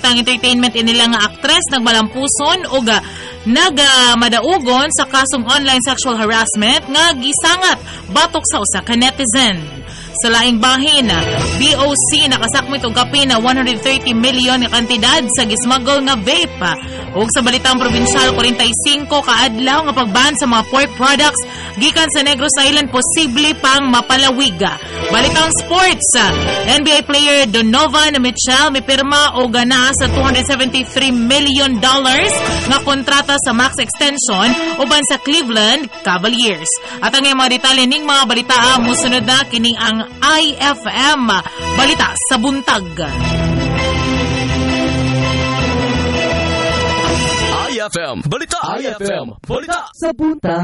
kang entertainment inila nga aktres nagmalampuson o nagadaugon sa kasong online sexual harassment nga gisangat batok sa usa ka netizen. Sa laing bahin, BOC nakasakmit og kapin na 130 million nga kantidad sa gismuggle nga vape. Ug sa balitang probinsyal, 45 kaadlaw nga pagban sa mga pork products gikan sa Negros Island posible pang mapalawig. Balitang sports, NBA player Donovan Mitchell mipirma og gana sa $273 million nga kontrata sa max extension uban sa Cleveland Cavaliers. At ang mga detalye ning mga balita musunod na kining ang IFM Balita sa Buntag. IFM Balita. IFM Balita sa Buntag.